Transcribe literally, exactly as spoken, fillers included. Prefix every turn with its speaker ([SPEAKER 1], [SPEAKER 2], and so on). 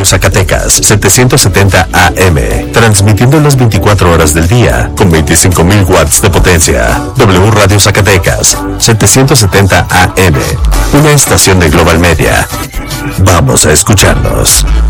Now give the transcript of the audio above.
[SPEAKER 1] Zacatecas, setecientos setenta A M, transmitiendo las veinticuatro horas del día, con veinticinco mil watts de potencia. W Radio Zacatecas, setecientos setenta A M, una estación de Global Media. Vamos a escucharnos.